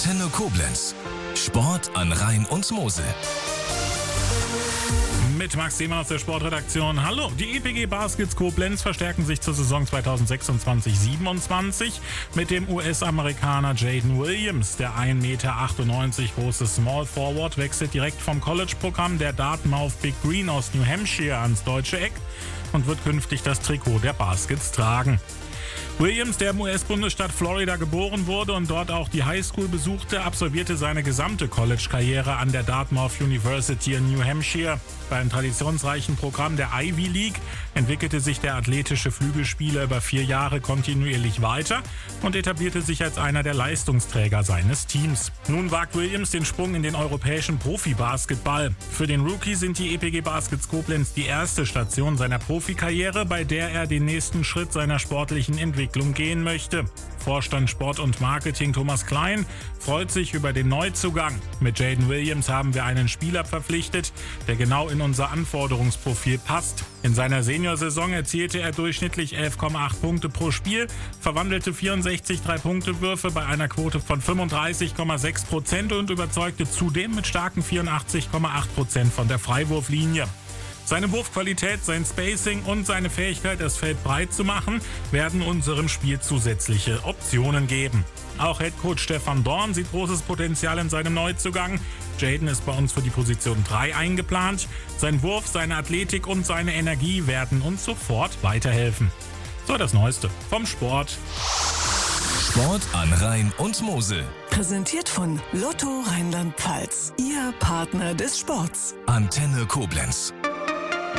Antenne Koblenz. Sport an Rhein und Mosel. Mit Max Seemann aus der Sportredaktion. Hallo, die EPG Baskets Koblenz verstärken sich zur Saison 2026-27 mit dem US-Amerikaner Jaden Williams. Der 1,98 Meter große Small Forward wechselt direkt vom College-Programm der Dartmouth Big Green aus New Hampshire ans deutsche Eck und wird künftig das Trikot der Baskets tragen. Williams, der im US-Bundesstaat Florida geboren wurde und dort auch die Highschool besuchte, absolvierte seine gesamte College-Karriere an der Dartmouth University in New Hampshire. Beim traditionsreichen Programm der Ivy League entwickelte sich der athletische Flügelspieler über 4 Jahre kontinuierlich weiter und etablierte sich als einer der Leistungsträger seines Teams. Nun wagt Williams den Sprung in den europäischen Profi-Basketball. Für den Rookie sind die EPG Baskets Koblenz die erste Station seiner Profikarriere, bei der er den nächsten Schritt seiner sportlichen Entwicklung gehen möchte. Vorstand Sport und Marketing Thomas Klein freut sich über den Neuzugang. Mit Jaden Williams haben wir einen Spieler verpflichtet, der genau in unser Anforderungsprofil passt. In seiner Seniorsaison erzielte er durchschnittlich 11,8 Punkte pro Spiel, verwandelte 64 Drei-Punkte-Würfe bei einer Quote von 35,6% und überzeugte zudem mit starken 84,8% von der Freiwurflinie. Seine Wurfqualität, sein Spacing und seine Fähigkeit, das Feld breit zu machen, werden unserem Spiel zusätzliche Optionen geben. Auch Headcoach Stefan Dorn sieht großes Potenzial in seinem Neuzugang. Jaden ist bei uns für die Position 3 eingeplant. Sein Wurf, seine Athletik und seine Energie werden uns sofort weiterhelfen. So, das Neueste vom Sport. Sport an Rhein und Mosel. Präsentiert von Lotto Rheinland-Pfalz. Ihr Partner des Sports. Antenne Koblenz.